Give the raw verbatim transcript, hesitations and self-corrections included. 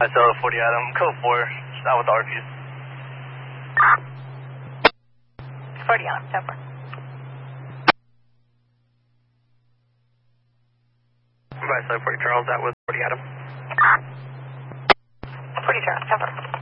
I saw forty Adam, code four, out with R Vs. forty Adam, ten four. I saw forty Charles, out with forty Adam. forty Charles, ten four.